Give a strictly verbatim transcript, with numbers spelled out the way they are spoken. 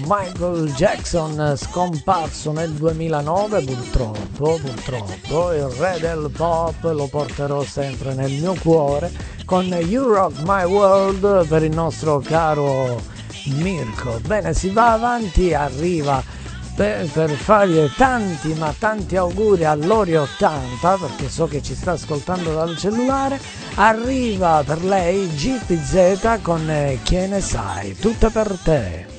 Michael Jackson, scomparso nel duemilanove, purtroppo, purtroppo, il re del pop lo porterò sempre nel mio cuore con You Rock My World per il nostro caro Mirko. Bene, si va avanti, arriva per, per fargli tanti ma tanti auguri all'Ori ottanta, perché so che ci sta ascoltando dal cellulare. Arriva per lei G P Z con eh, Che ne sai, tutta per te.